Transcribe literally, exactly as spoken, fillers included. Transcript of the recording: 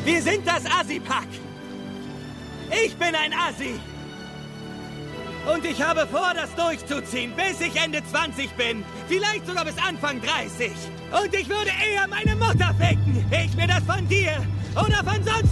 Wir sind das Assi-Pack. Ich bin ein Assi. Und ich habe vor, das durchzuziehen, bis ich Ende zwanzig bin. Vielleicht sogar bis Anfang dreißig. Und ich würde eher meine Mutter ficken. Ich mir das von dir oder von sonst